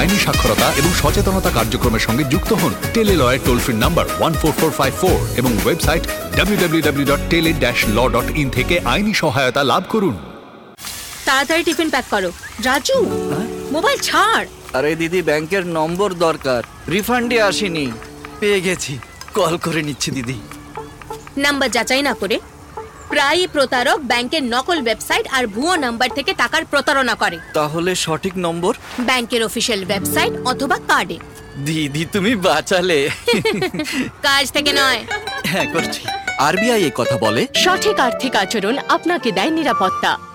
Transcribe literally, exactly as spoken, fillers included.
আইনি সাক্ষরতা এবং সচেতনতা কার্যক্রমের সঙ্গে যুক্ত হন। Tele লয়ের toll free number one four four five four এবং website W W W dot tele dash law dot in থেকে আইনি সহায়তা লাভ করুন। তাড়াতাড়ি টিফিন প্যাক করো। রাজু, মোবাইল ছাড়। আরে দিদি, ব্যাংকের নম্বর দরকার, রিফান্ডে আসেনি। পেয়ে গেছি, কল করে নিচ্ছি দিদি। নাম্বার যাচাই না করে প্রায়ই প্রতারক ব্যাংকের নকল ওয়েবসাইট আর ভুয়ো নাম্বার থেকে টাকার প্রতারণা করে। তাহলে সঠিক নম্বর? ব্যাংকের অফিসিয়াল ওয়েবসাইট অথবা কার্ডে। দিদি তুমি বাঁচালে। কাজ থেকে নয়। হ্যাঁ করছি। আরবিআই এই কথা বলে, সঠিক আর্থিক আচরণ আপনাকে দেয় নিরাপত্তা।